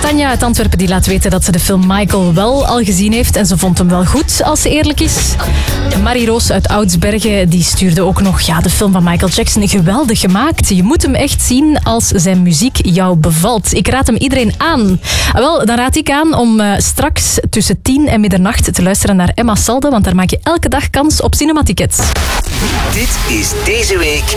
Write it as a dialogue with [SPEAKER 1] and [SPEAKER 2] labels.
[SPEAKER 1] Tanja uit Antwerpen die laat weten dat ze de film Michael wel al gezien heeft en ze vond hem wel goed, als ze eerlijk is. Marie-Roos uit Oudsbergen die stuurde ook nog de film van Michael Jackson geweldig gemaakt. Je moet hem echt zien als zijn muziek jou bevalt. Ik raad hem iedereen aan. Wel, dan raad ik aan om straks tussen 10 en middernacht te luisteren naar Emma Salde, want daar maak je elke dag kans op cinematickets.
[SPEAKER 2] Dit is deze week